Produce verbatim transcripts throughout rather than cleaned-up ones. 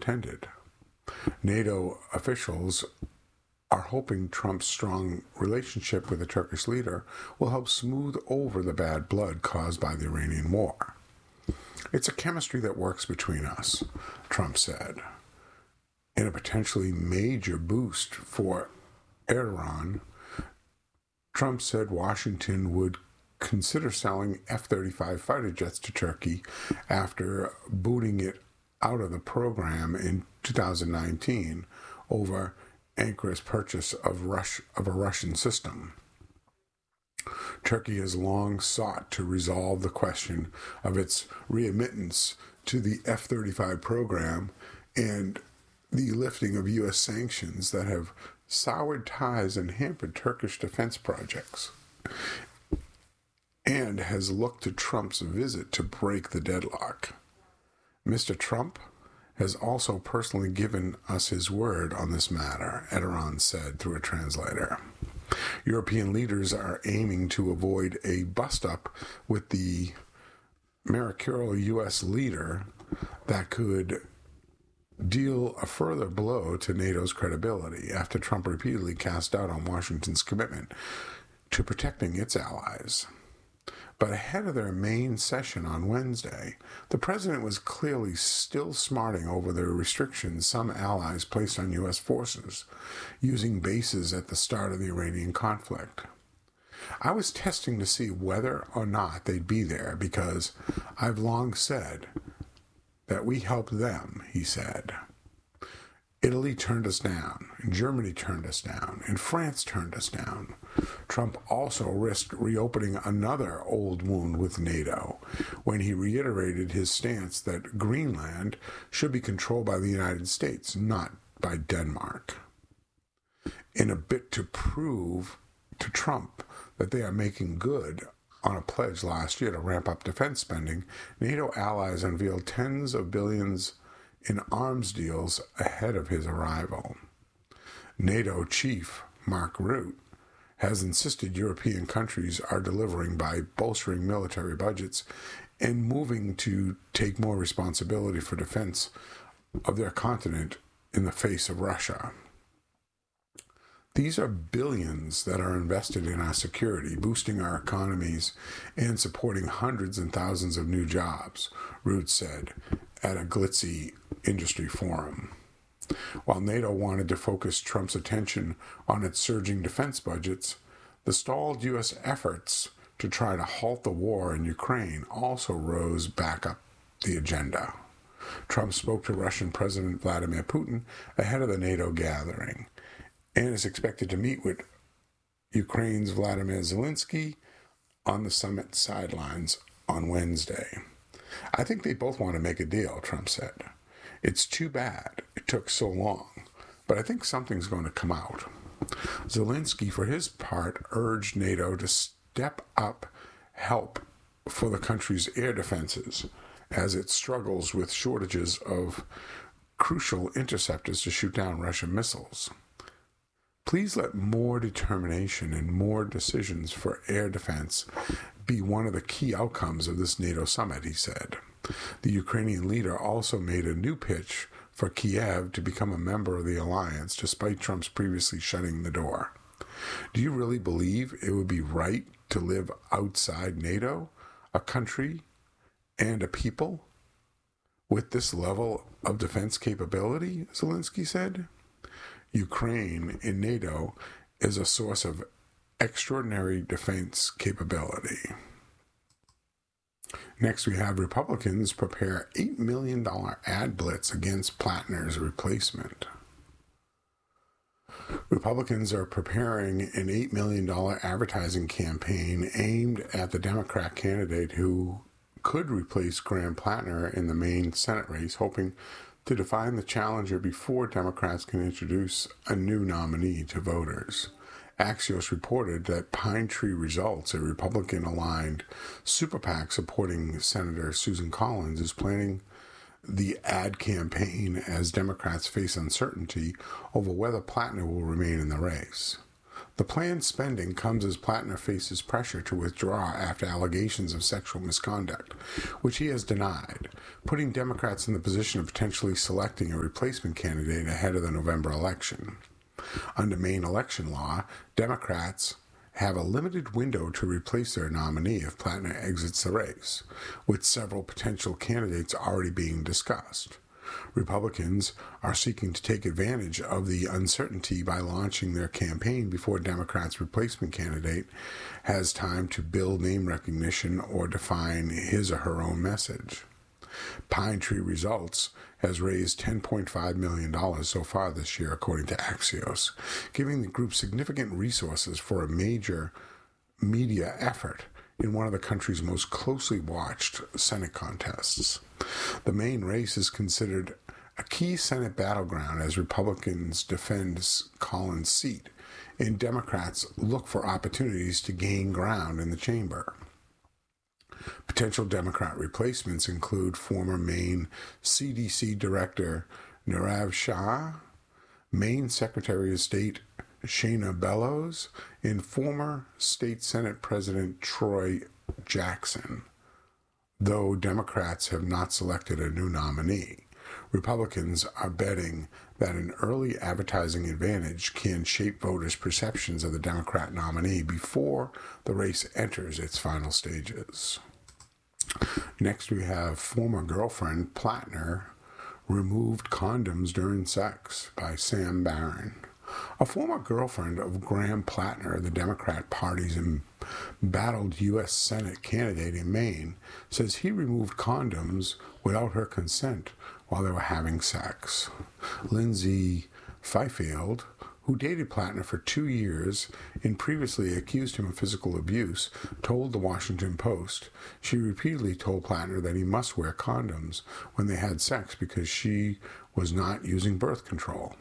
intended. NATO officials are hoping Trump's strong relationship with the Turkish leader will help smooth over the bad blood caused by the Iranian war. It's a chemistry that works between us, Trump said. In a potentially major boost for Erdogan, Trump said Washington would consider selling F thirty-five fighter jets to Turkey after booting it out of the program in two thousand nineteen over Ankara's purchase of, Rus- of a Russian system. Turkey has long sought to resolve the question of its readmittance to the F thirty-five program and the lifting of U S sanctions that have soured ties and hampered Turkish defense projects, and has looked to Trump's visit to break the deadlock. Mister Trump has also personally given us his word on this matter, Erdogan said through a translator. European leaders are aiming to avoid a bust-up with the mercurial U S leader that could deal a further blow to NATO's credibility after Trump repeatedly cast doubt on Washington's commitment to protecting its allies. But ahead of their main session on Wednesday, the president was clearly still smarting over the restrictions some allies placed on U S forces using bases at the start of the Iranian conflict. I was testing to see whether or not they'd be there because I've long said that we helped them, he said. Italy turned us down, and Germany turned us down, and France turned us down. Trump also risked reopening another old wound with NATO when he reiterated his stance that Greenland should be controlled by the United States, not by Denmark. In a bit to prove to Trump that they are making good on a pledge last year to ramp up defense spending, NATO allies unveiled tens of billions in arms deals ahead of his arrival. NATO chief Mark Rutte has insisted European countries are delivering by bolstering military budgets and moving to take more responsibility for defense of their continent in the face of Russia. These are billions that are invested in our security, boosting our economies and supporting hundreds and thousands of new jobs, Rutte said at a glitzy industry forum. While NATO wanted to focus Trump's attention on its surging defense budgets, the stalled U S efforts to try to halt the war in Ukraine also rose back up the agenda. Trump spoke to Russian President Vladimir Putin ahead of the NATO gathering and is expected to meet with Ukraine's Vladimir Zelensky on the summit sidelines on Wednesday. I think they both want to make a deal, Trump said. It's too bad it took so long, but I think something's going to come out. Zelensky, for his part, urged NATO to step up help for the country's air defenses as it struggles with shortages of crucial interceptors to shoot down Russian missiles. Please let more determination and more decisions for air defense be one of the key outcomes of this NATO summit, he said. The Ukrainian leader also made a new pitch for Kiev to become a member of the alliance, despite Trump's previously shutting the door. Do you really believe it would be right to live outside NATO, a country and a people, with this level of defense capability? Zelensky said. Ukraine in NATO is a source of extraordinary defense capability. Next, we have Republicans prepare eight million dollars ad blitz against Plattner's replacement. Republicans are preparing an eight million dollars advertising campaign aimed at the Democrat candidate who could replace Graham Plattner in the main Senate race, hoping to define the challenger before Democrats can introduce a new nominee to voters. Axios reported that Pine Tree Results, a Republican-aligned super PAC supporting Senator Susan Collins, is planning the ad campaign as Democrats face uncertainty over whether Plattner will remain in the race. The planned spending comes as Plattner faces pressure to withdraw after allegations of sexual misconduct, which he has denied, putting Democrats in the position of potentially selecting a replacement candidate ahead of the November election. Under Maine election law, Democrats have a limited window to replace their nominee if Plattner exits the race, with several potential candidates already being discussed. Republicans are seeking to take advantage of the uncertainty by launching their campaign before Democrats' replacement candidate has time to build name recognition or define his or her own message. Pine Tree Results has raised ten point five million dollars so far this year, according to Axios, giving the group significant resources for a major media effort in one of the country's most closely watched Senate contests. The Maine race is considered a key Senate battleground as Republicans defend Collins' seat and Democrats look for opportunities to gain ground in the chamber. Potential Democrat replacements include former Maine C D C Director Nirav Shah, Maine Secretary of State Shana Bellows, and former State Senate President Troy Jackson. Though Democrats have not selected a new nominee, Republicans are betting that an early advertising advantage can shape voters' perceptions of the Democrat nominee before the race enters its final stages. Next, we have former girlfriend Plattner removed condoms during sex by Sam Barron. A former girlfriend of Graham Plattner, the Democrat Party's embattled U S Senate candidate in Maine, says he removed condoms without her consent while they were having sex. Lindsay Fifield, who dated Plattner for two years and previously accused him of physical abuse, told the Washington Post she repeatedly told Plattner that he must wear condoms when they had sex because she was not using birth control.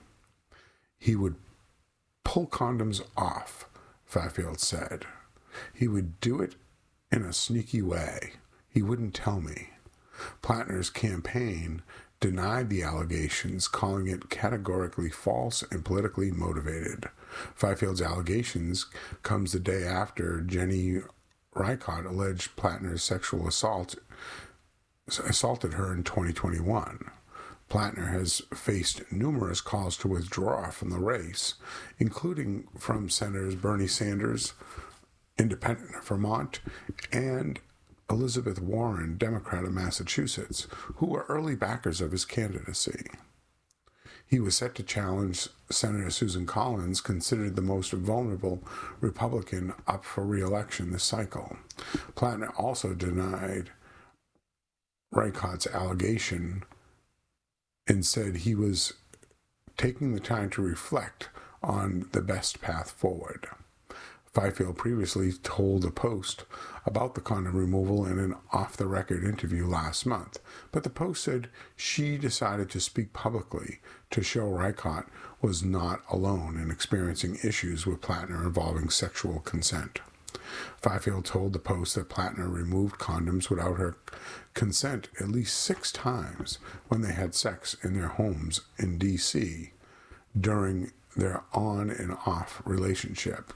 He would pull condoms off, Fifield said. He would do it in a sneaky way. He wouldn't tell me. Plattner's campaign denied the allegations, calling it categorically false and politically motivated. Fifield's allegations comes the day after Jenny Reichert alleged Plattner's sexual assault assaulted her in twenty twenty-one. Plattner has faced numerous calls to withdraw from the race, including from Senators Bernie Sanders, Independent of Vermont, and Elizabeth Warren, Democrat of Massachusetts, who were early backers of his candidacy. He was set to challenge Senator Susan Collins, considered the most vulnerable Republican up for re-election this cycle. Plattner also denied Reichert's allegation and said he was taking the time to reflect on the best path forward. Fifield previously told the Post about the condom removal in an off-the-record interview last month, but the Post said she decided to speak publicly to show Reichert was not alone in experiencing issues with Plattner involving sexual consent. Fifield told the Post that Plattner removed condoms without her consent at least six times when they had sex in their homes in D C during their on and off relationship.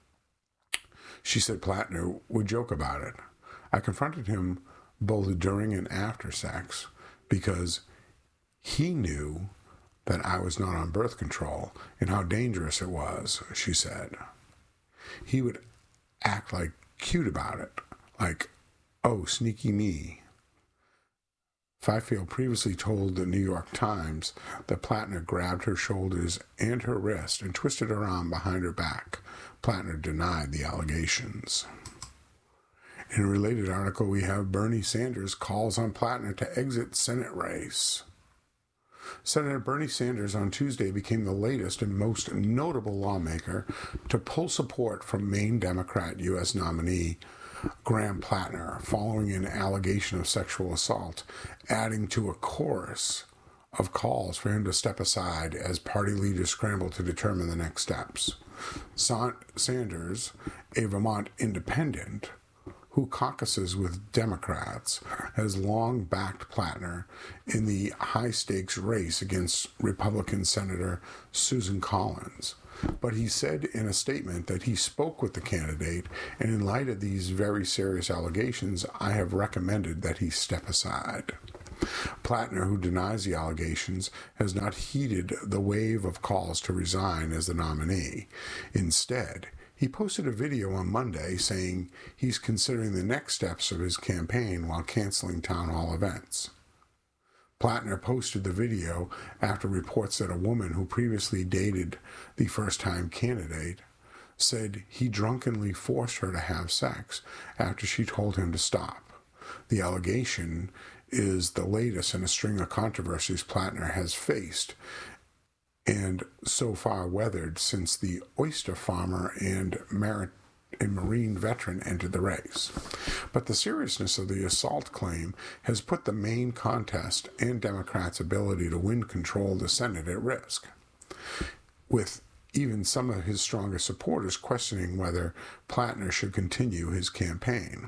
She said Plattner would joke about it. I confronted him both during and after sex because he knew that I was not on birth control and how dangerous it was, she said. He would act like cute about it, like, oh, sneaky me. Fifield previously told the New York Times that Plattner grabbed her shoulders and her wrist and twisted her arm behind her back. Plattner denied the allegations. In a related article, we have Bernie Sanders calls on Plattner to exit Senate race. Senator Bernie Sanders on Tuesday became the latest and most notable lawmaker to pull support from Maine Democrat U S nominee Graham Plattner following an allegation of sexual assault, adding to a chorus of calls for him to step aside as party leaders scramble to determine the next steps. Sanders, a Vermont independent who caucuses with Democrats, has long backed Plattner in the high-stakes race against Republican Senator Susan Collins. But he said in a statement that he spoke with the candidate, and in light of these very serious allegations, I have recommended that he step aside. Plattner, who denies the allegations, has not heeded the wave of calls to resign as the nominee. Instead, he posted a video on Monday saying he's considering the next steps of his campaign while canceling town hall events. Plattner posted the video after reports that a woman who previously dated the first-time candidate said he drunkenly forced her to have sex after she told him to stop. The allegation is the latest in a string of controversies Plattner has faced and so far weathered since the oyster farmer and marit- a Marine veteran entered the race. But the seriousness of the assault claim has put the main contest and Democrats' ability to win control of the Senate at risk, with even some of his strongest supporters questioning whether Plattner should continue his campaign.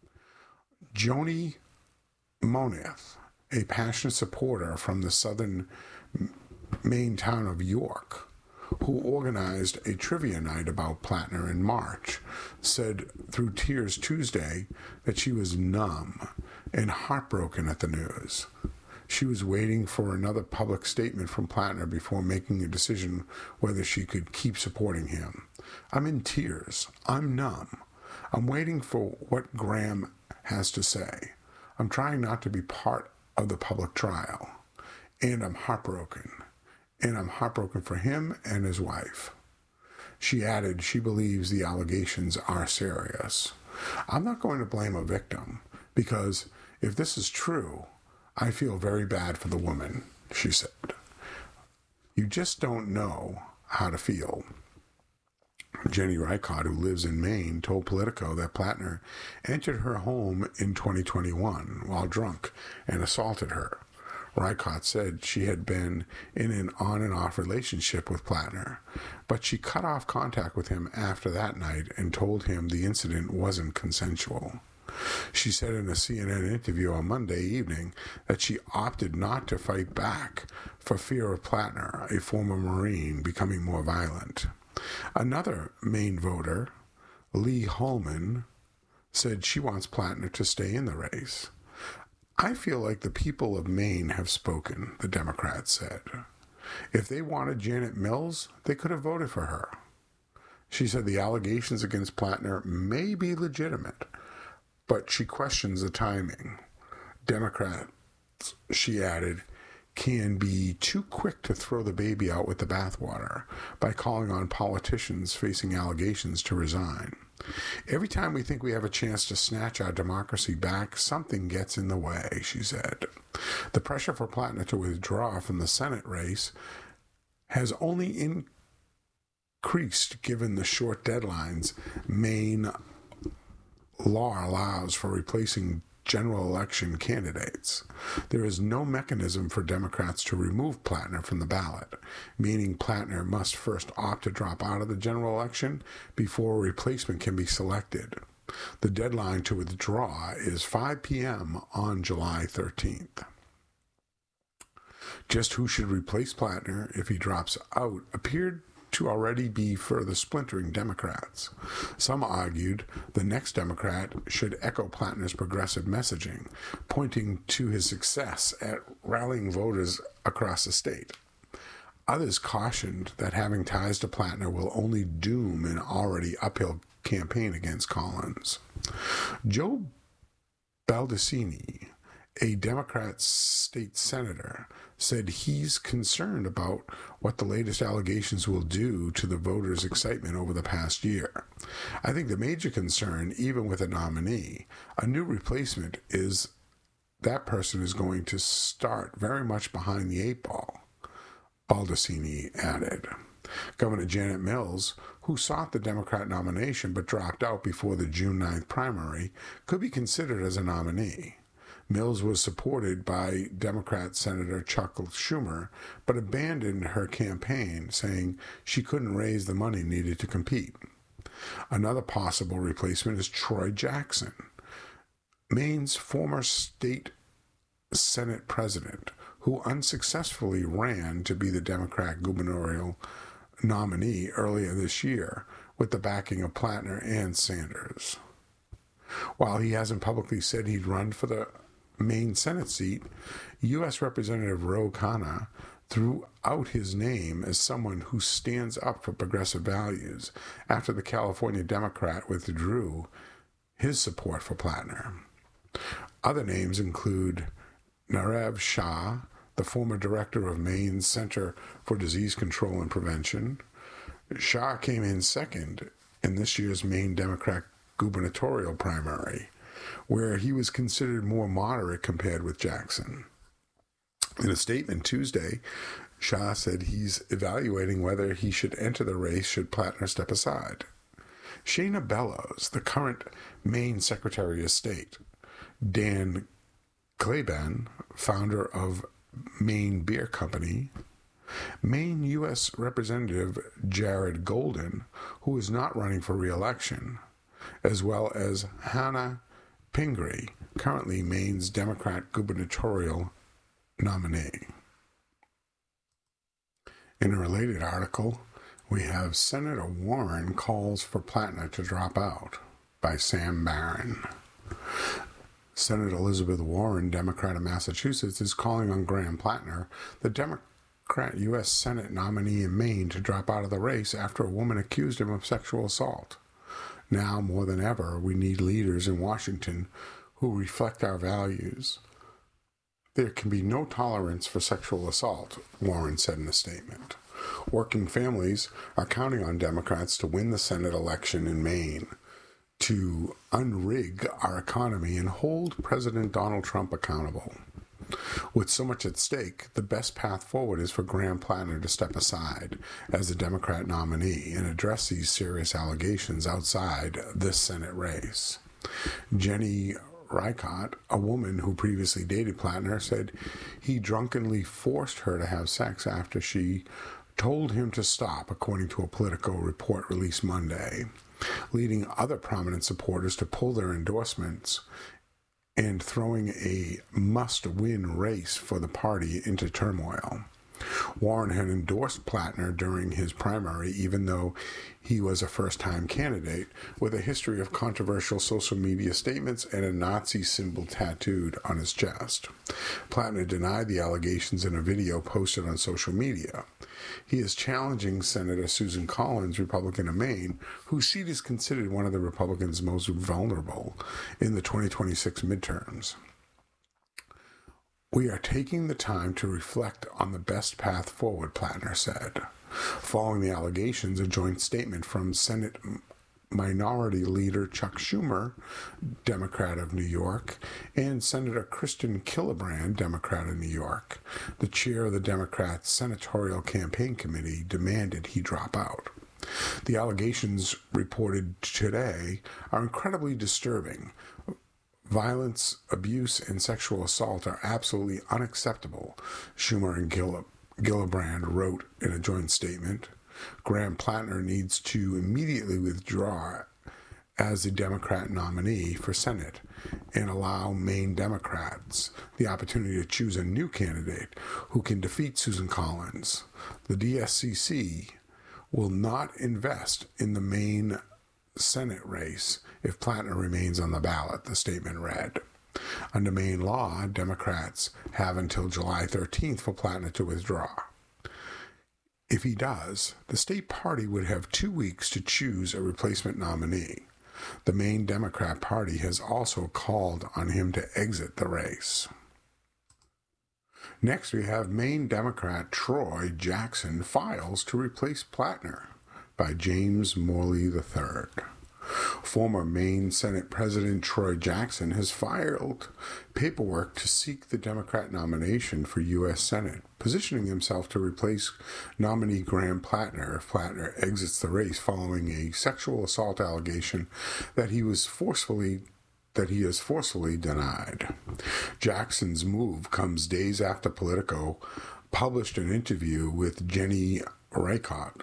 Joni Moneth, a passionate supporter from the southern Maine town of York, who organized a trivia night about Plattner in March, said through tears Tuesday that she was numb and heartbroken at the news. She was waiting for another public statement from Plattner before making a decision whether she could keep supporting him. I'm in tears. I'm numb. I'm waiting for what Graham has to say. I'm trying not to be part of the public trial. And I'm heartbroken. And I'm heartbroken for him and his wife. She added she believes the allegations are serious. I'm not going to blame a victim, because if this is true, I feel very bad for the woman, she said. You just don't know how to feel. Jenny Reichardt, who lives in Maine, told Politico that Plattner entered her home in twenty twenty-one while drunk and assaulted her. Reichardt said she had been in an on-and-off relationship with Plattner, but she cut off contact with him after that night and told him the incident wasn't consensual. She said in a C N N interview on Monday evening that she opted not to fight back for fear of Plattner, a former Marine, becoming more violent. Another Maine voter, Lee Holman, said she wants Plattner to stay in the race. I feel like the people of Maine have spoken, the Democrats said. If they wanted Janet Mills, they could have voted for her. She said the allegations against Plattner may be legitimate, but she questions the timing. Democrats, she added, can be too quick to throw the baby out with the bathwater by calling on politicians facing allegations to resign. Every time we think we have a chance to snatch our democracy back, something gets in the way, she said. The pressure for Plattner to withdraw from the Senate race has only increased given the short deadlines Maine law allows for replacing general election candidates. There is no mechanism for Democrats to remove Plattner from the ballot, meaning Plattner must first opt to drop out of the general election before a replacement can be selected. The deadline to withdraw is five p.m. on July thirteenth. Just who should replace Plattner if he drops out appeared to already be further splintering Democrats. Some argued the next Democrat should echo Plattner's progressive messaging, pointing to his success at rallying voters across the state. Others cautioned that having ties to Plattner will only doom an already uphill campaign against Collins. Joe Baldacini, a Democrat state senator, said he's concerned about what the latest allegations will do to the voters' excitement over the past year. I think the major concern, even with a nominee, a new replacement, is that person is going to start very much behind the eight ball, Baldacini added. Governor Janet Mills, who sought the Democrat nomination but dropped out before the June ninth primary, could be considered as a nominee. Mills was supported by Democrat Senator Chuck Schumer, but abandoned her campaign, saying she couldn't raise the money needed to compete. Another possible replacement is Troy Jackson, Maine's former state Senate president, who unsuccessfully ran to be the Democrat gubernatorial nominee earlier this year with the backing of Plattner and Sanders. While he hasn't publicly said he'd run for the Maine Senate seat, U S Representative Ro Khanna threw out his name as someone who stands up for progressive values after the California Democrat withdrew his support for Plattner. Other names include Nirav Shah, the former director of Maine's Center for Disease Control and Prevention. Shah came in second in this year's Maine Democrat gubernatorial primary, where he was considered more moderate compared with Jackson. In a statement Tuesday, Shah said he's evaluating whether he should enter the race should Plattner step aside. Shayna Bellows, the current Maine Secretary of State, Dan Claiborne, founder of Maine Beer Company, Maine U S Representative Jared Golden, who is not running for re-election, as well as Hannah Pingree, currently Maine's Democrat gubernatorial nominee. In a related article, we have Senator Warren calls for Plattner to drop out by Sam Barron. Senator Elizabeth Warren, Democrat of Massachusetts, is calling on Graham Plattner, the Democrat U S Senate nominee in Maine, to drop out of the race after a woman accused him of sexual assault. Now, more than ever, we need leaders in Washington who reflect our values. There can be no tolerance for sexual assault, Warren said in a statement. Working families are counting on Democrats to win the Senate election in Maine, to unrig our economy and hold President Donald Trump accountable. With so much at stake, the best path forward is for Graham Plattner to step aside as the Democrat nominee and address these serious allegations outside this Senate race. Jenny Ricott, a woman who previously dated Plattner, said he drunkenly forced her to have sex after she told him to stop, according to a Politico report released Monday, leading other prominent supporters to pull their endorsements and throwing a must-win race for the party into turmoil. Warren had endorsed Plattner during his primary, even though he was a first-time candidate with a history of controversial social media statements and a Nazi symbol tattooed on his chest. Plattner denied the allegations in a video posted on social media. He is challenging Senator Susan Collins, Republican of Maine, whose seat is considered one of the Republicans' most vulnerable in the twenty twenty-six midterms. We are taking the time to reflect on the best path forward, Plattner said. Following the allegations, a joint statement from Senate Minority Leader Chuck Schumer, Democrat of New York, and Senator Kristen Gillibrand, Democrat of New York, the chair of the Democrats' Senatorial Campaign Committee, demanded he drop out. The allegations reported today are incredibly disturbing. Violence, abuse, and sexual assault are absolutely unacceptable, Schumer and Gill- Gillibrand wrote in a joint statement. Graham Plattner needs to immediately withdraw as the Democrat nominee for Senate and allow Maine Democrats the opportunity to choose a new candidate who can defeat Susan Collins. The D S C C will not invest in the Maine Senate race if Plattner remains on the ballot, the statement read. Under Maine law, Democrats have until July thirteenth for Plattner to withdraw. If he does, the state party would have two weeks to choose a replacement nominee. The Maine Democrat Party has also called on him to exit the race. Next, we have Maine Democrat Troy Jackson files to replace Plattner by James Morley the third. Former Maine Senate President Troy Jackson has filed paperwork to seek the Democrat nomination for U S Senate, positioning himself to replace nominee Graham Plattner if Plattner exits the race following a sexual assault allegation that he was forcefully that he has forcefully denied. Jackson's move comes days after Politico published an interview with Jenny Ricott,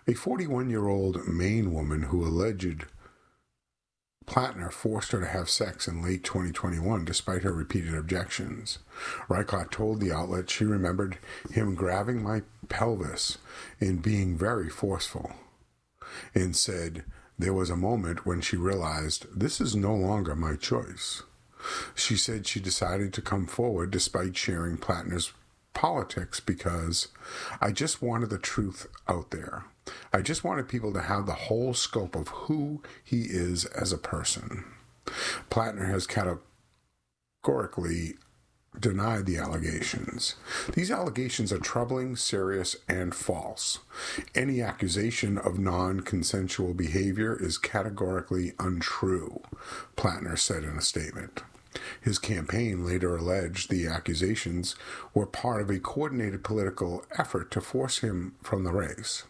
A forty-one-year-old Maine woman who alleged Plattner forced her to have sex in late twenty twenty-one despite her repeated objections. Reichert told the outlet she remembered him grabbing my pelvis and being very forceful, and said there was a moment when she realized this is no longer my choice. She said she decided to come forward despite sharing Plattner's politics because I just wanted the truth out there. I just wanted people to have the whole scope of who he is as a person. Plattner has categorically denied the allegations. These allegations are troubling, serious, and false. Any accusation of non-consensual behavior is categorically untrue, Plattner said in a statement. His campaign later alleged the accusations were part of a coordinated political effort to force him from the race.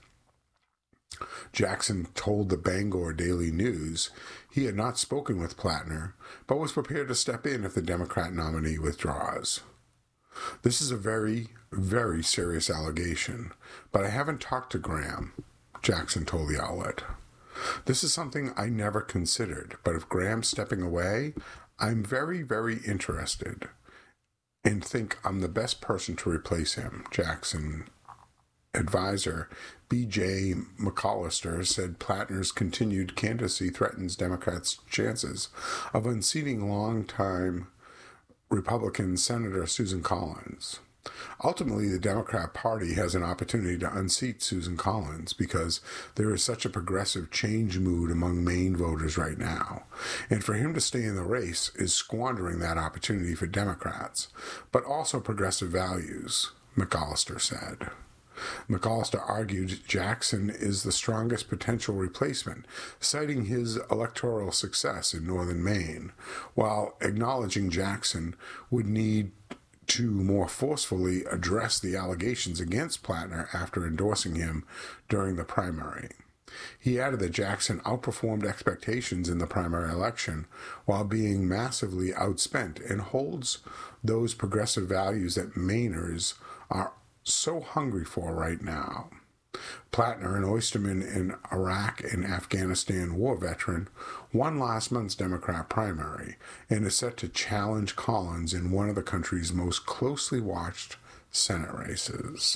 Jackson told the Bangor Daily News he had not spoken with Plattner, but was prepared to step in if the Democrat nominee withdraws. This is a very, very serious allegation, but I haven't talked to Graham, Jackson told the outlet. This is something I never considered, but if Graham's stepping away, I'm very, very interested and think I'm the best person to replace him, Jackson advisor B J McAllister said Plattner's continued candidacy threatens Democrats' chances of unseating longtime Republican Senator Susan Collins. Ultimately, the Democrat Party has an opportunity to unseat Susan Collins because there is such a progressive change mood among Maine voters right now. And for him to stay in the race is squandering that opportunity for Democrats, but also progressive values, McAllister said. McAllister argued Jackson is the strongest potential replacement, citing his electoral success in northern Maine, while acknowledging Jackson would need to more forcefully address the allegations against Plattner after endorsing him during the primary. He added that Jackson outperformed expectations in the primary election while being massively outspent and holds those progressive values that Mainers are so hungry for right now. Plattner, an oysterman and Iraq and Afghanistan war veteran, won last month's Democrat primary and is set to challenge Collins in one of the country's most closely watched Senate races.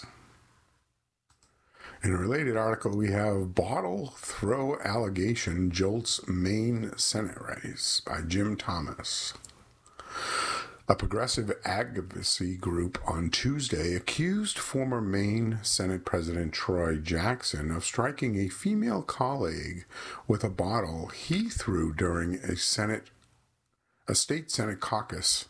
In a related article, we have Bottle Throw Allegation Jolts Maine Senate Race by Jim Thomas. A progressive advocacy group on Tuesday accused former Maine Senate President Troy Jackson of striking a female colleague with a bottle he threw during a Senate, a state Senate caucus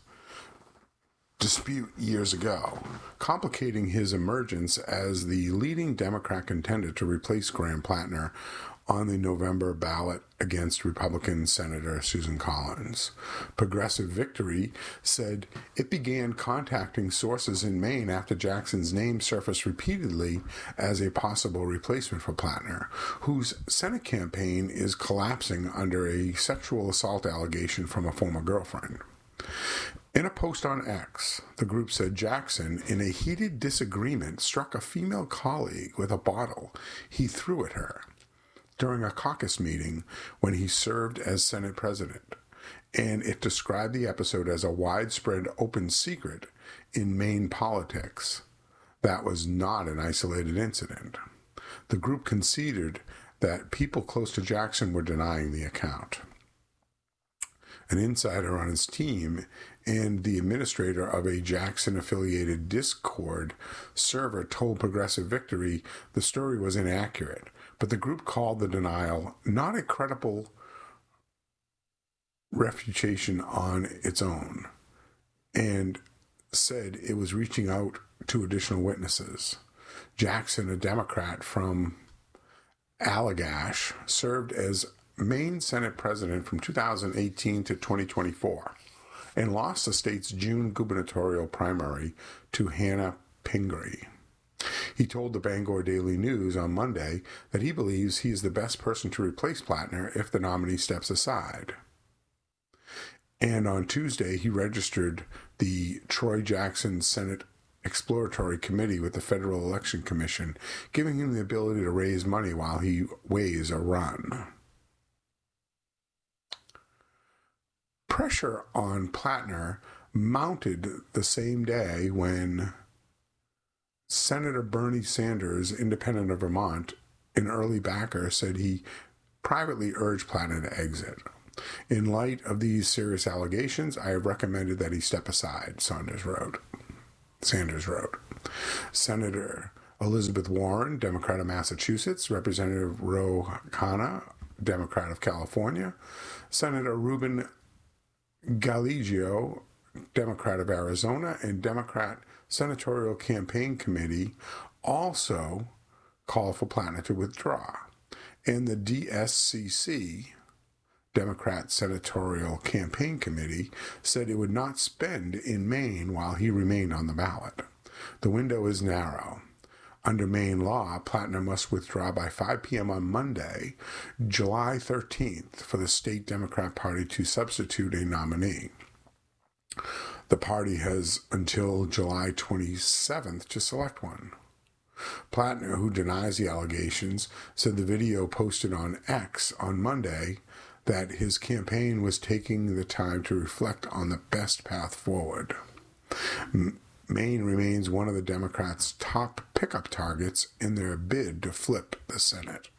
dispute years ago, complicating his emergence as the leading Democrat contender to replace Graham Plattner on the November ballot against Republican Senator Susan Collins. Progressive Victory said it began contacting sources in Maine after Jackson's name surfaced repeatedly as a possible replacement for Plattner, whose Senate campaign is collapsing under a sexual assault allegation from a former girlfriend. In a post on X, the group said Jackson, in a heated disagreement, struck a female colleague with a bottle he threw at her during a caucus meeting when he served as Senate president, and it described the episode as a widespread open secret in Maine politics. That was not an isolated incident. The group conceded that people close to Jackson were denying the account. An insider on his team and the administrator of a Jackson-affiliated Discord server told Progressive Victory the story was inaccurate, but the group called the denial not a credible refutation on its own and said it was reaching out to additional witnesses. Jackson, a Democrat from Allagash, served as Maine Senate President from two thousand eighteen to twenty twenty-four and lost the state's June gubernatorial primary to Hannah Pingree. He told the Bangor Daily News on Monday that he believes he is the best person to replace Plattner if the nominee steps aside. And on Tuesday, he registered the Troy Jackson Senate exploratory committee with the Federal Election Commission, giving him the ability to raise money while he weighs a run. Pressure on Plattner mounted the same day when Senator Bernie Sanders, independent of Vermont, an early backer, said he privately urged Plattner to exit. In light of these serious allegations, I have recommended that he step aside, Sanders wrote. Sanders wrote. Senator Elizabeth Warren, Democrat of Massachusetts, Representative Ro Khanna, Democrat of California, Senator Ruben Gallego, Democrat of Arizona, and Democrat Senatorial Campaign Committee also called for Plattner to withdraw. And the D S C C, Democrat Senatorial Campaign Committee, said it would not spend in Maine while he remained on the ballot. The window is narrow. Under Maine law, Plattner must withdraw by five p.m. on Monday, July thirteenth, for the state Democrat Party to substitute a nominee. The party has until July twenty-seventh to select one. Plattner, who denies the allegations, said the video posted on X on Monday that his campaign was taking the time to reflect on the best path forward. M- Maine remains one of the Democrats' top pickup targets in their bid to flip the Senate.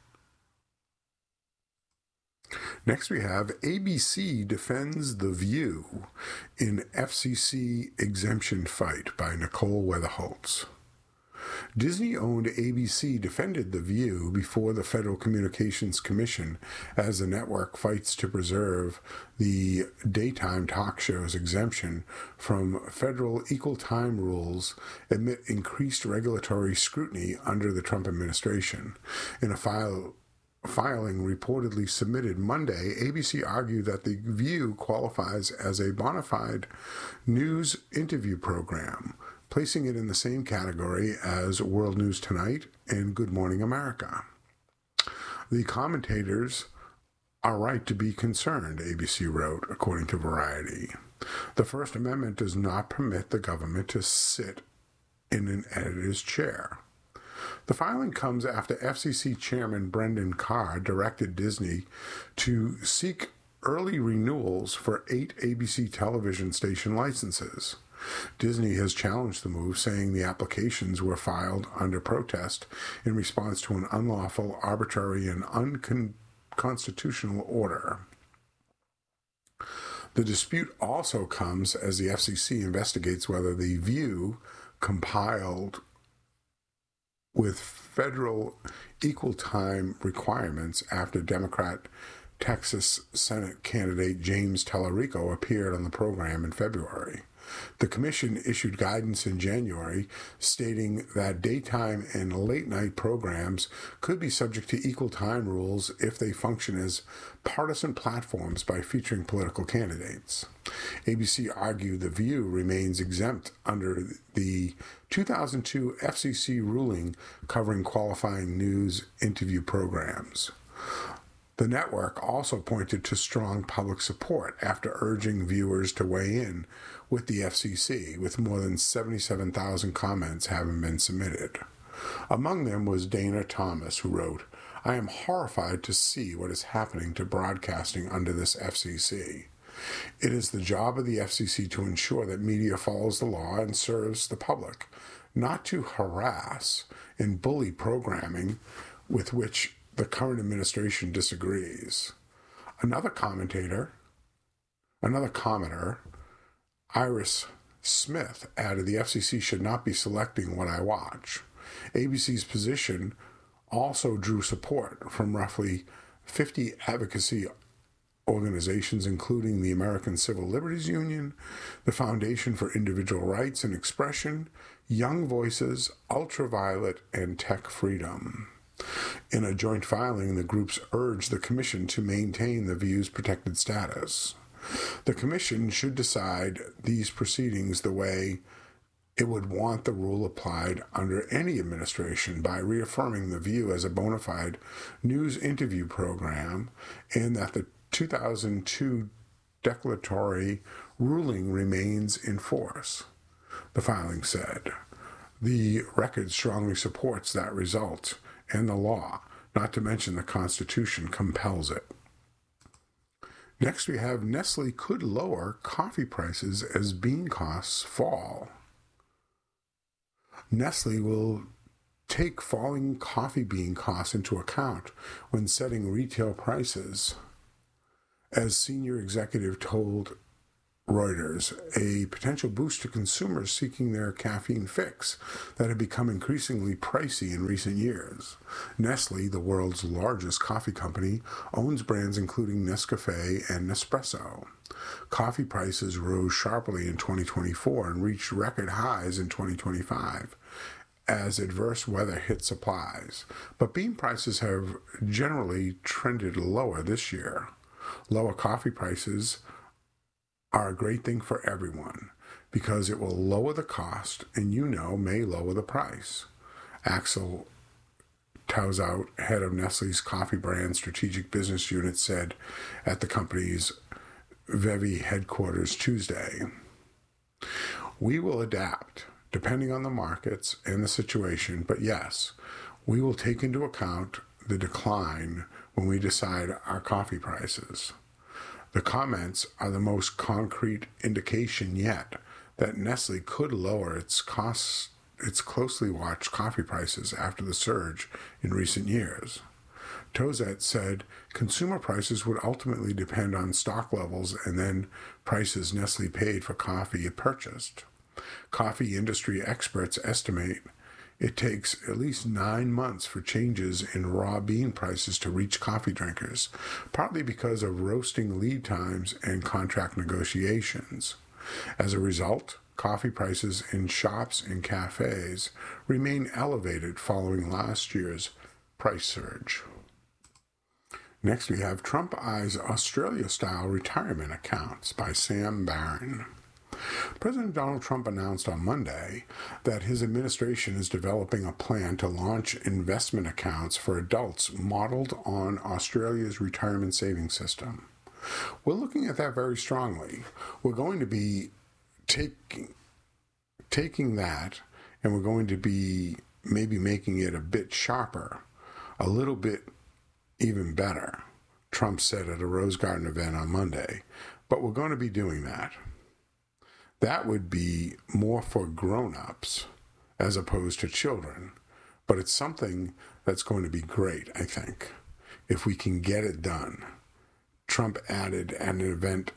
Next we have A B C defends The View in F C C exemption fight by Nicole Weatherholtz. Disney-owned A B C defended The View before the Federal Communications Commission as the network fights to preserve the daytime talk show's exemption from federal equal time rules amid increased regulatory scrutiny under the Trump administration. In a file filing reportedly submitted Monday, A B C argued that The View qualifies as a bona fide news interview program, placing it in the same category as World News Tonight and Good Morning America. The commentators are right to be concerned, A B C wrote, according to Variety. The First Amendment does not permit the government to sit in an editor's chair. The filing comes after F C C Chairman Brendan Carr directed Disney to seek early renewals for eight A B C television station licenses. Disney has challenged the move, saying the applications were filed under protest in response to an unlawful, arbitrary, and unconstitutional order. The dispute also comes as the F C C investigates whether The View compiled with federal equal time requirements after Democrat Texas Senate candidate James Tallarico appeared on the program in February. The commission issued guidance in January stating that daytime and late-night programs could be subject to equal time rules if they function as partisan platforms by featuring political candidates. A B C argued The View remains exempt under the two thousand two F C C ruling covering qualifying news interview programs. The network also pointed to strong public support after urging viewers to weigh in with the F C C, with more than seventy-seven thousand comments having been submitted. Among them was Dana Thomas, who wrote, "I am horrified to see what is happening to broadcasting under this F C C. It is the job of the F C C to ensure that media follows the law and serves the public, not to harass and bully programming with which the current administration disagrees." Another commentator, another commenter, Iris Smith, added the F C C should not be selecting what I watch. A B C's position also drew support from roughly fifty advocacy organizations, including the American Civil Liberties Union, the Foundation for Individual Rights and Expression, Young Voices, Ultraviolet, and Tech Freedom. In a joint filing, the groups urged the Commission to maintain The View's protected status. The Commission should decide these proceedings the way it would want the rule applied under any administration, by reaffirming The View as a bona fide news interview program, and that the two thousand two declaratory ruling remains in force. The filing said, The record strongly supports that result, and the law, not to mention the Constitution, compels it. Next, we have Nestle could lower coffee prices as bean costs fall. Nestle will take falling coffee bean costs into account when setting retail prices, as senior executive told Reuters, a potential boost to consumers seeking their caffeine fix that have become increasingly pricey in recent years. Nestle, the world's largest coffee company, owns brands including Nescafé and Nespresso. Coffee prices rose sharply in twenty twenty-four and reached record highs in twenty twenty-five as adverse weather hit supplies, but bean prices have generally trended lower this year. Lower coffee prices are a great thing for everyone because it will lower the cost and, you know, may lower the price. Axel Touzout, head of Nestle's coffee brand strategic business unit, said at the company's Vevey headquarters Tuesday. We will adapt depending on the markets and the situation, but yes, we will take into account the decline when we decide our coffee prices. The comments are the most concrete indication yet that Nestle could lower its costs, its closely watched coffee prices after the surge in recent years. Touzout said consumer prices would ultimately depend on stock levels and then prices Nestle paid for coffee it purchased. Coffee industry experts estimate it takes at least nine months for changes in raw bean prices to reach coffee drinkers, partly because of roasting lead times and contract negotiations. As a result, coffee prices in shops and cafes remain elevated following last year's price surge. Next, we have Trump Eyes Australia-Style Retirement Accounts by Sam Barron. President Donald Trump announced on Monday that his administration is developing a plan to launch investment accounts for adults modeled on Australia's retirement savings system. We're looking at that very strongly. We're going to be taking, taking that and we're going to be maybe making it a bit sharper, a little bit even better, Trump said at a Rose Garden event on Monday. But we're going to be doing that. That would be more for grown-ups as opposed to children. But it's something that's going to be great, I think, if we can get it done. Trump added at an event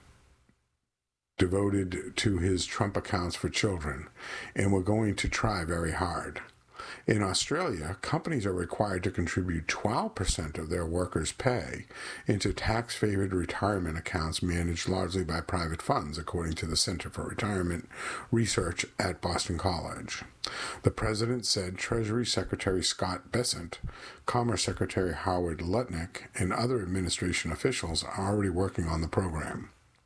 devoted to his Trump accounts for children, and we're going to try very hard. In Australia, companies are required to contribute twelve percent of their workers' pay into tax-favored retirement accounts managed largely by private funds, according to the Center for Retirement Research at Boston College. The president said Treasury Secretary Scott Bessent, Commerce Secretary Howard Lutnick, and other administration officials are already working on the program.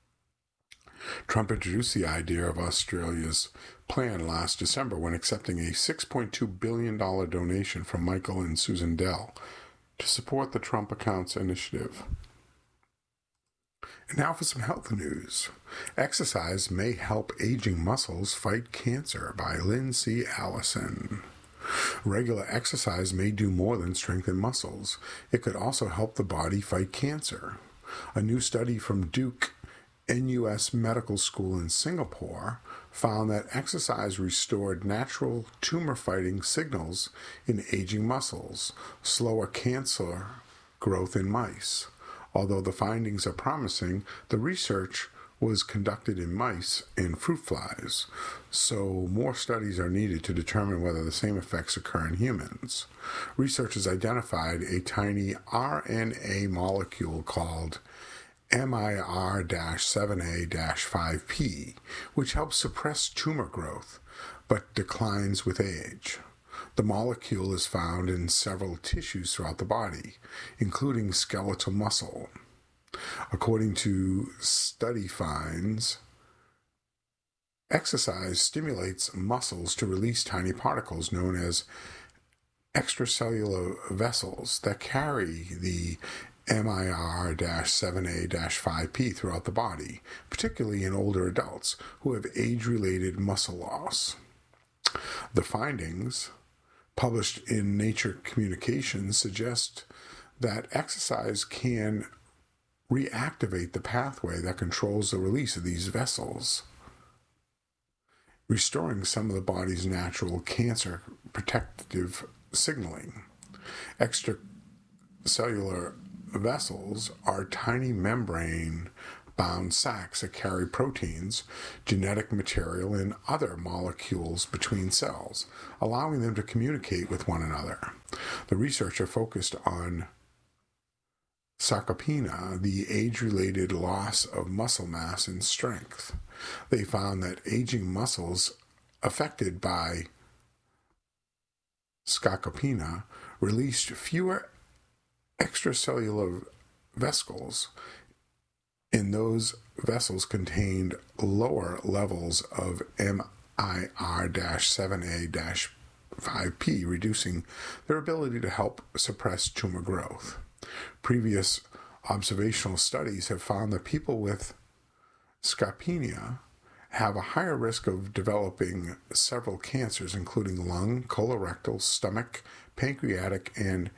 Trump introduced the idea of Australia's plan last December when accepting a six point two billion dollars donation from Michael and Susan Dell to support the Trump Accounts initiative. And now for some health news. Exercise may help aging muscles fight cancer by Lindsay Allison. Regular exercise may do more than strengthen muscles. It could also help the body fight cancer. A new study from Duke N U S Medical School in Singapore found that exercise restored natural tumor-fighting signals in aging muscles, slower cancer growth in mice. Although the findings are promising, the research was conducted in mice and fruit flies, so more studies are needed to determine whether the same effects occur in humans. Researchers identified a tiny R N A molecule called M I R seven A five P, which helps suppress tumor growth, but declines with age. The molecule is found in several tissues throughout the body, including skeletal muscle. According to study finds, exercise stimulates muscles to release tiny particles known as extracellular vessels that carry the M I R seven A five P throughout the body, particularly in older adults who have age-related muscle loss. The findings, published in Nature Communications, suggest that exercise can reactivate the pathway that controls the release of these vessels, restoring some of the body's natural cancer protective signaling. Extracellular vessels are tiny membrane-bound sacs that carry proteins, genetic material, and other molecules between cells, allowing them to communicate with one another. The researcher focused on sarcopenia, the age-related loss of muscle mass and strength. They found that aging muscles affected by sarcopenia released fewer extracellular vesicles, and those vessels contained lower levels of M I R seven A five P, reducing their ability to help suppress tumor growth. Previous observational studies have found that people with sarcopenia have a higher risk of developing several cancers, including lung, colorectal, stomach, pancreatic, and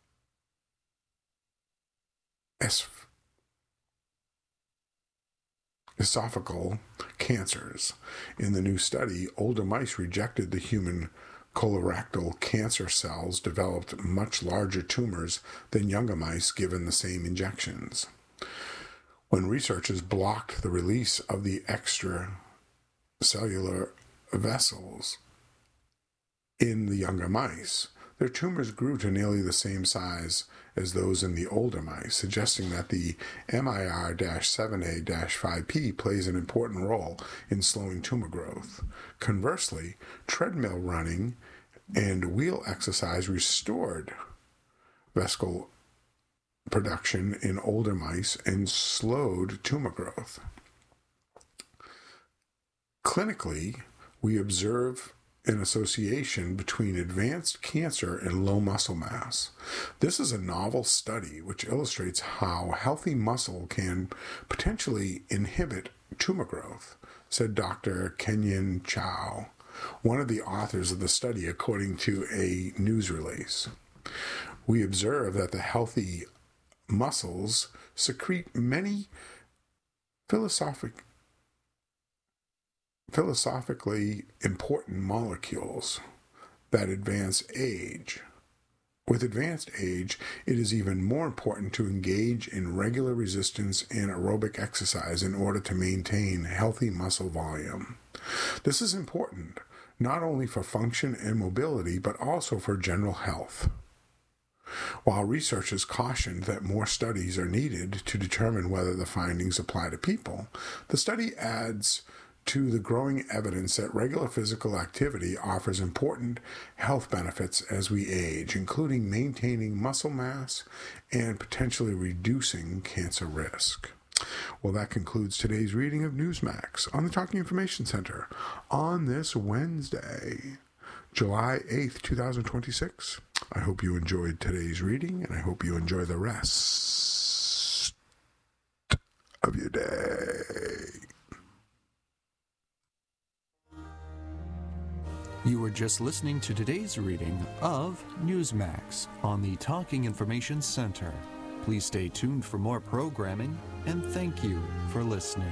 esophageal cancers. In the new study, older mice rejected the human colorectal cancer cells, developed much larger tumors than younger mice given the same injections. When researchers blocked the release of the extracellular vessels in the younger mice, their tumors grew to nearly the same size as those in the older mice, suggesting that the M I R seven A five P plays an important role in slowing tumor growth. Conversely, treadmill running and wheel exercise restored vesicle production in older mice and slowed tumor growth. Clinically, we observe an association between advanced cancer and low muscle mass. This is a novel study which illustrates how healthy muscle can potentially inhibit tumor growth, said Doctor Kenyon Chow, one of the authors of the study, according to a news release. We observe that the healthy muscles secrete many philosophic philosophically important molecules that advance age. With advanced age, it is even more important to engage in regular resistance and aerobic exercise in order to maintain healthy muscle volume. This is important not only for function and mobility, but also for general health. While researchers cautioned that more studies are needed to determine whether the findings apply to people, the study adds to the growing evidence that regular physical activity offers important health benefits as we age, including maintaining muscle mass and potentially reducing cancer risk. Well, that concludes today's reading of Newsmax on the Talking Information Center on this Wednesday, July eighth, twenty twenty-six. I hope you enjoyed today's reading, and I hope you enjoy the rest of your day. You were just listening to today's reading of Newsmax on the Talking Information Center. Please stay tuned for more programming, and thank you for listening.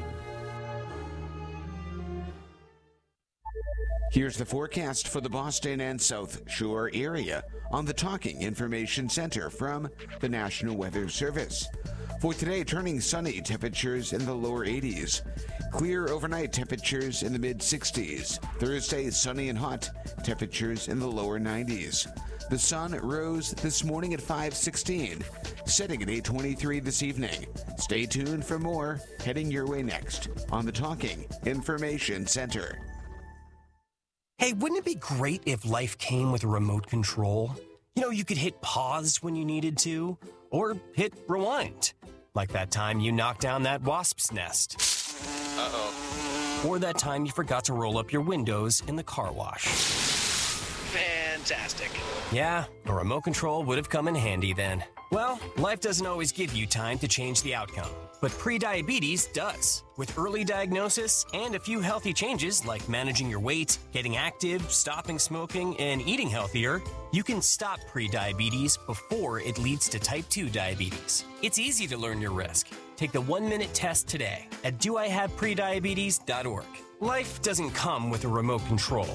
Here's the forecast for the Boston and South Shore area on the Talking Information Center from the National Weather Service. For today, turning sunny, temperatures in the lower eighties. Clear overnight, temperatures in the mid-sixties. Thursday, sunny and hot, temperatures in the lower nineties. The sun rose this morning at five sixteen, setting at eight twenty-three this evening. Stay tuned for more heading your way next on the Talking Information Center. Hey, wouldn't it be great if life came with a remote control? You know, you could hit pause when you needed to, or hit rewind, like that time you knocked down that wasp's nest. Uh-oh. Or that time you forgot to roll up your windows in the car wash. Fantastic. Yeah, a remote control would have come in handy then. Well, life doesn't always give you time to change the outcome, but prediabetes does. With early diagnosis and a few healthy changes like managing your weight, getting active, stopping smoking, and eating healthier, you can stop prediabetes before it leads to type two diabetes. It's easy to learn your risk. Take the one-minute test today at do I have prediabetes dot org. Life doesn't come with a remote control.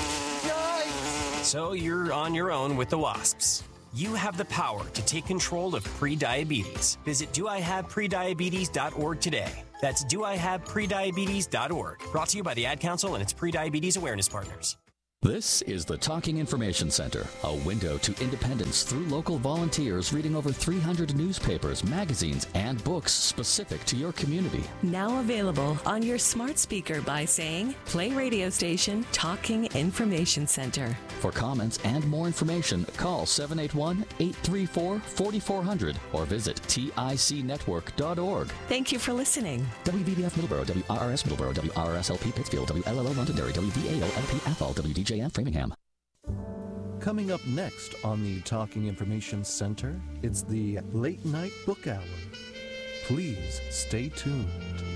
So you're on your own with the wasps. You have the power to take control of prediabetes. Visit do I have prediabetes dot org today. That's do I have prediabetes dot org. Brought to you by the Ad Council and its prediabetes awareness partners. This is the Talking Information Center, a window to independence through local volunteers reading over three hundred newspapers, magazines, and books specific to your community. Now available on your smart speaker by saying, play radio station Talking Information Center. For comments and more information, call seven eight one, eight three four, four four zero zero or visit tic network dot org. Thank you for listening. W V B F Middleborough, W R R S Middleborough, W R R S L P Pittsfield, W L L O Londonderry, W V A L L P Athol, W D J M Framingham. Coming up next on the Talking Information Center, it's the Late Night Book Hour. Please stay tuned.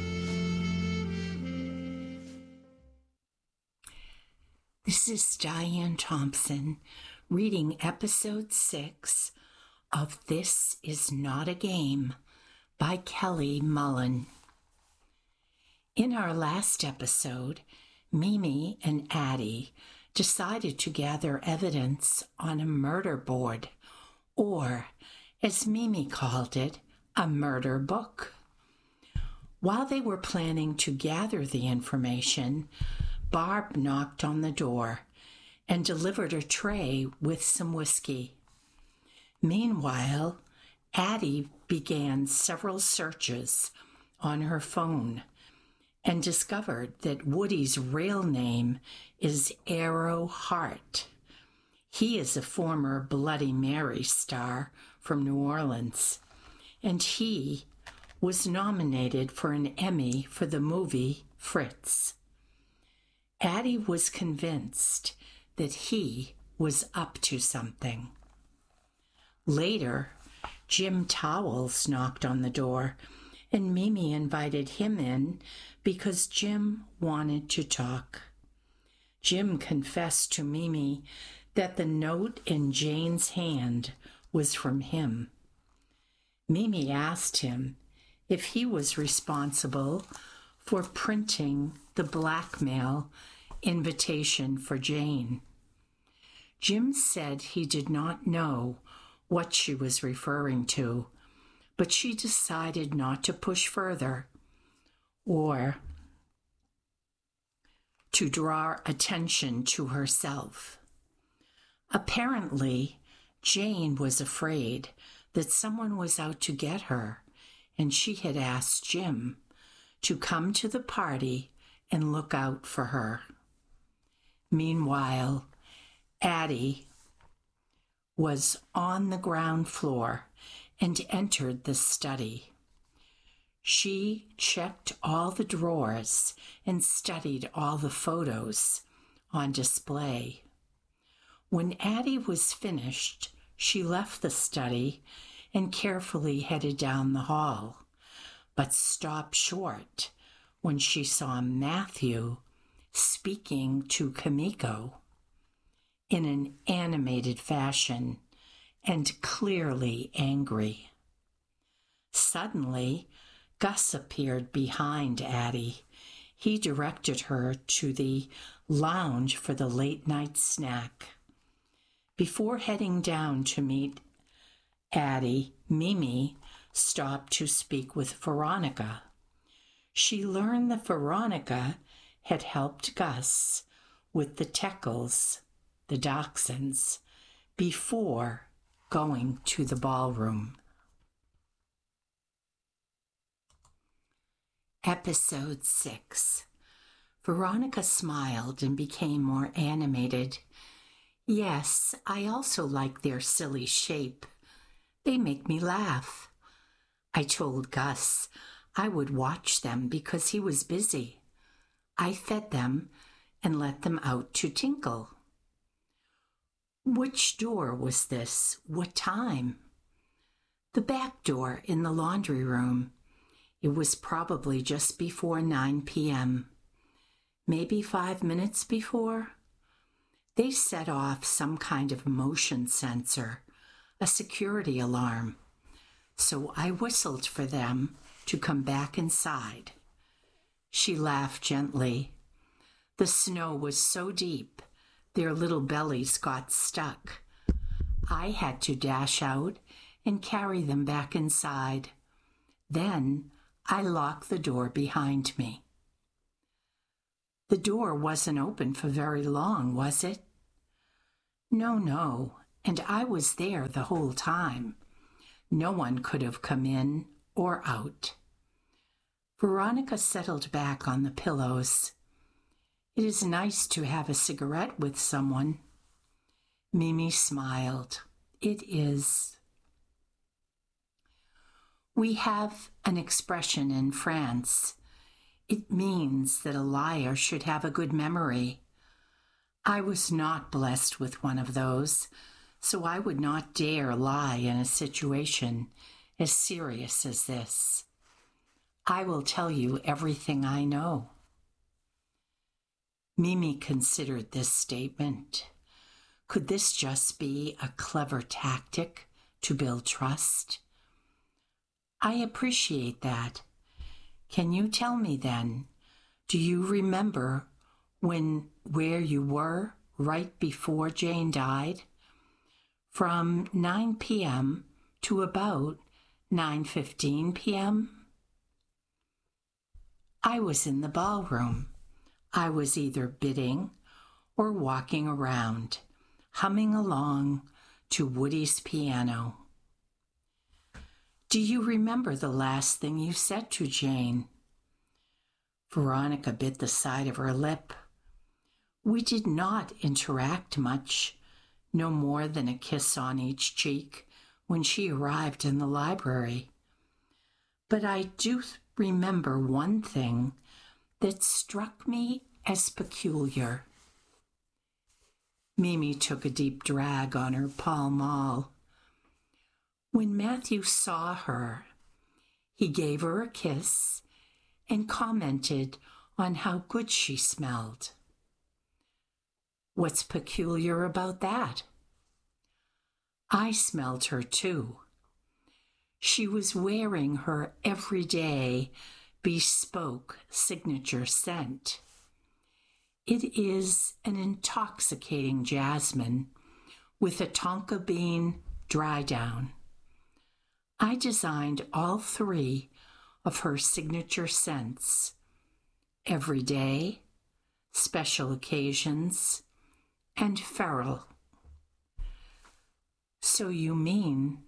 This is Diane Thompson reading episode six of This Is Not a Game by Kelly Mullen. In our last episode, Mimi and Addie decided to gather evidence on a murder board, or, as Mimi called it, a murder book. While they were planning to gather the information, Barb knocked on the door and delivered a tray with some whiskey. Meanwhile, Addie began several searches on her phone and discovered that Woody's real name is Arrow Hart. He is a former Bloody Mary star from New Orleans, and he was nominated for an Emmy for the movie Fritz. Addie was convinced that he was up to something. Later, Jim Towels knocked on the door, and Mimi invited him in because Jim wanted to talk. Jim confessed to Mimi that the note in Jane's hand was from him. Mimi asked him if he was responsible for printing the blackmail invitation for Jane. Jim said he did not know what she was referring to, but she decided not to push further or to draw attention to herself. Apparently, Jane was afraid that someone was out to get her, and she had asked Jim to come to the party and look out for her. Meanwhile, Addie was on the ground floor and entered the study. She checked all the drawers and studied all the photos on display. When Addie was finished, she left the study and carefully headed down the hall, but stopped short when she saw Matthew speaking to Kamiko in an animated fashion and clearly angry. Suddenly, Gus appeared behind Addie. He directed her to the lounge for the late-night snack. Before heading down to meet Addie, Mimi stopped to speak with Veronica. She learned that Veronica had helped Gus with the Teckles, the Dachshunds, before going to the ballroom. Episode six. Veronica smiled and became more animated. Yes, I also like their silly shape. They make me laugh. I told Gus I would watch them because he was busy. I fed them and let them out to tinkle. Which door was this? What time? The back door in the laundry room. It was probably just before nine p.m. Maybe five minutes before. They set off some kind of motion sensor, a security alarm. So I whistled for them to come back inside. She laughed gently. The snow was so deep, their little bellies got stuck. I had to dash out and carry them back inside. Then I locked the door behind me. The door wasn't open for very long, was it? No, no, and I was there the whole time. No one could have come in or out. Veronica settled back on the pillows. It is nice to have a cigarette with someone. Mimi smiled. It is. We have an expression in France. It means that a liar should have a good memory. I was not blessed with one of those, so I would not dare lie in a situation as serious as this. I will tell you everything I know. Mimi considered this statement. Could this just be a clever tactic to build trust? I appreciate that. Can you tell me then, do you remember when where you were right before Jane died? From nine p.m. to about nine fifteen p.m.? I was in the ballroom. I was either bidding or walking around, humming along to Woody's piano. Do you remember the last thing you said to Jane? Veronica bit the side of her lip. We did not interact much, no more than a kiss on each cheek when she arrived in the library. But I do remember one thing that struck me as peculiar. Mimi took a deep drag on her Pall Mall. When Matthew saw her, he gave her a kiss and commented on how good she smelled. What's peculiar about that? I smelled her too. She was wearing her everyday bespoke signature scent. It is an intoxicating jasmine with a tonka bean dry down. I designed all three of her signature scents: every day, special occasions, and feral. So you mean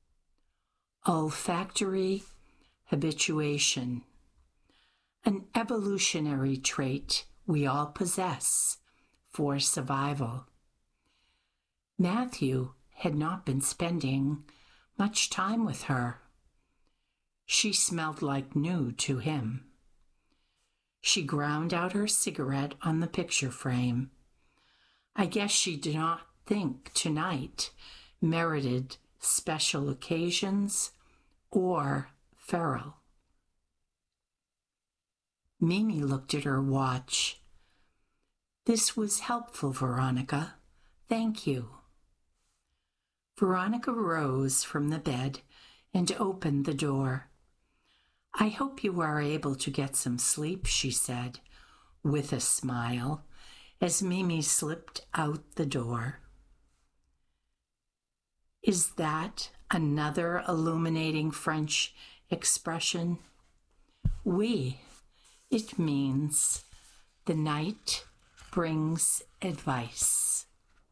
olfactory habituation, an evolutionary trait we all possess for survival. Matthew had not been spending much time with her. She smelled like new to him. She ground out her cigarette on the picture frame. I guess she did not think tonight merited special occasions or feral. Mimi looked at her watch. This was helpful, Veronica. Thank you. Veronica rose from the bed and opened the door. I hope you are able to get some sleep, she said, with a smile, as Mimi slipped out the door. Is that another illuminating French expression? Oui. It means the night brings advice.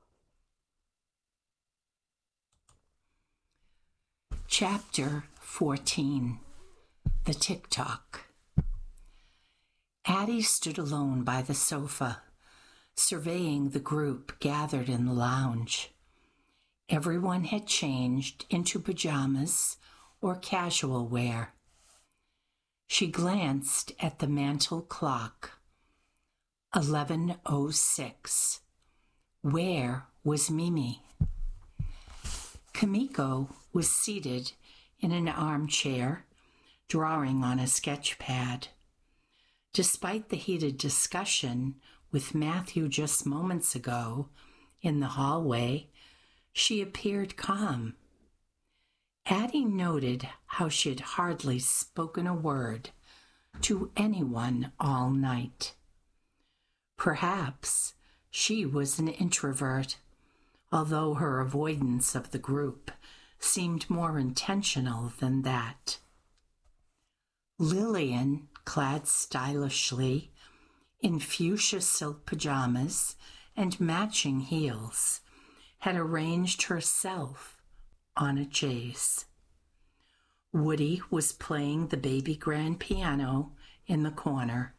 Chapter fourteen. The Tick-Tock. Addie stood alone by the sofa, surveying the group gathered in the lounge. Everyone had changed into pajamas or casual wear. She glanced at the mantel clock. eleven oh six. Where was Mimi? Kimiko was seated in an armchair, drawing on a sketch pad. Despite the heated discussion with Matthew just moments ago in the hallway, she appeared calm. Addie noted how she had hardly spoken a word to anyone all night. Perhaps she was an introvert, although her avoidance of the group seemed more intentional than that. Lillian, clad stylishly in fuchsia silk pajamas and matching heels, had arranged herself on a chaise. Woody was playing the baby grand piano in the corner.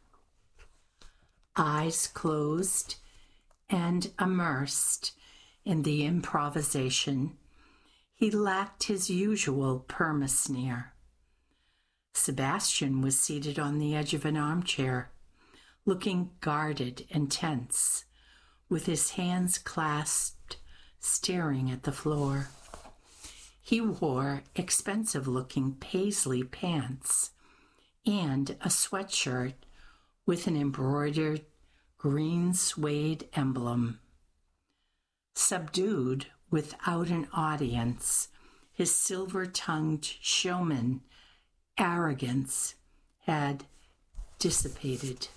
Eyes closed and immersed in the improvisation, he lacked his usual perma-sneer. Sebastian was seated on the edge of an armchair, looking guarded and tense, with his hands clasped, staring at the floor. He wore expensive-looking paisley pants and a sweatshirt with an embroidered green suede emblem. Subdued without an audience, his silver-tongued showman arrogance had dissipated.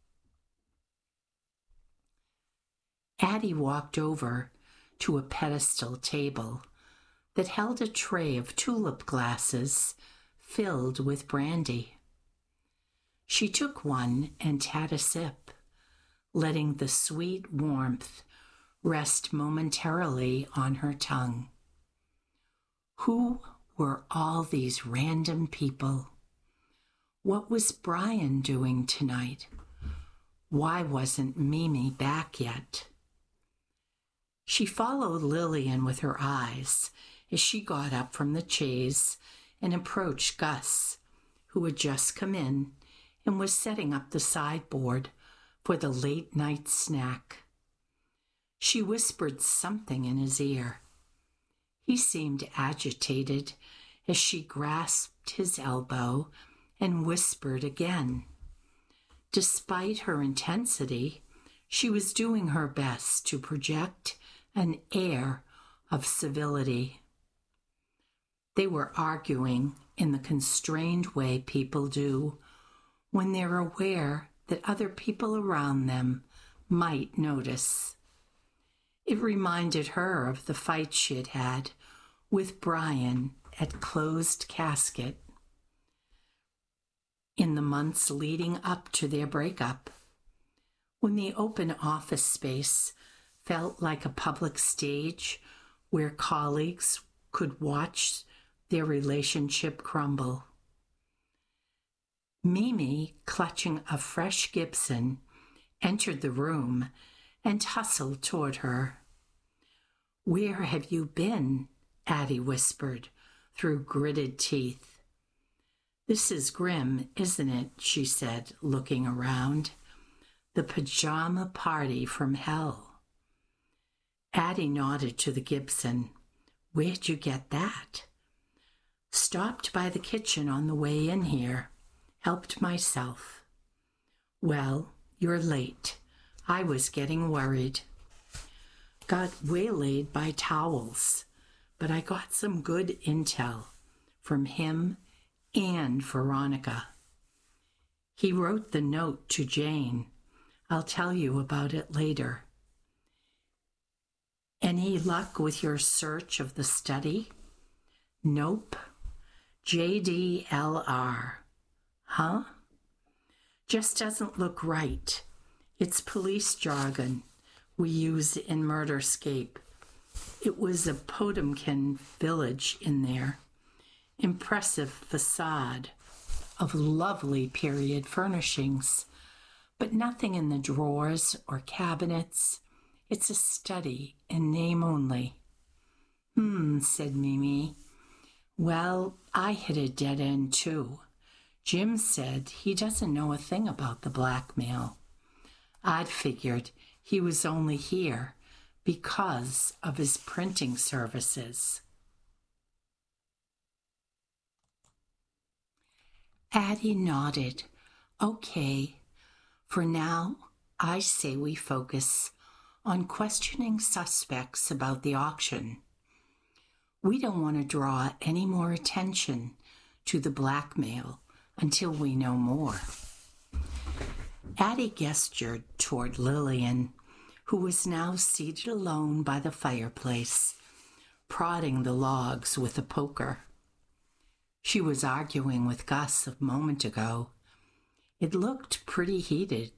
Addie walked over to a pedestal table that held a tray of tulip glasses filled with brandy. She took one and had a sip, letting the sweet warmth rest momentarily on her tongue. Who were all these random people? What was Brian doing tonight? Why wasn't Mimi back yet? She followed Lillian with her eyes as she got up from the chaise and approached Gus, who had just come in and was setting up the sideboard for the late-night snack. She whispered something in his ear. He seemed agitated as she grasped his elbow and whispered again. Despite her intensity, she was doing her best to project an air of civility. They were arguing in the constrained way people do when they're aware that other people around them might notice. It reminded her of the fight she had had with Brian at Closed Casket in the months leading up to their breakup, when the open office space felt like a public stage where colleagues could watch their relationship crumble. Mimi, clutching a fresh Gibson, entered the room and hustled toward her. "Where have you been?" Addie whispered through gritted teeth. "This is grim, isn't it?" she said, looking around. "The pajama party from hell." Addie nodded to the Gibson. "Where'd you get that?" "Stopped by the kitchen on the way in here. Helped myself." "Well, you're late. I was getting worried. Got waylaid by towels, but I got some good intel from him and Veronica. He wrote the note to Jane. I'll tell you about it later." "Any luck with your search of the study?" "Nope. J D L R. Huh? Just doesn't look right. It's police jargon we use in Murderscape. It was a Potemkin village in there. Impressive facade of lovely period furnishings, but nothing in the drawers or cabinets. It's a study in name only." "Hmm," said Mimi. "Well, I hit a dead end too. Jim said he doesn't know a thing about the blackmail. I'd figured he was only here because of his printing services. Addie nodded. Okay, for now, I say we focus on questioning suspects about the auction. We don't want to draw any more attention to the blackmail until we know more. Addie gestured toward Lillian, who was now seated alone by the fireplace, prodding the logs with a poker. She was arguing with Gus a moment ago. It looked pretty heated.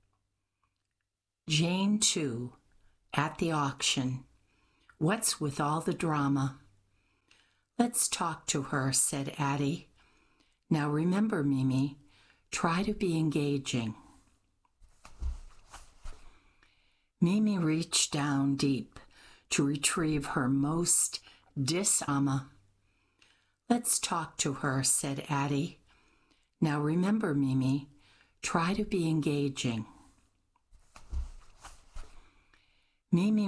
Jane, too, at the auction. What's with all the drama? Let's talk to her, said Addie. Now remember, Mimi, try to be engaging. Mimi reached down deep to retrieve her most disarma. Let's talk to her, said Addie. Now remember, Mimi, try to be engaging. Mimi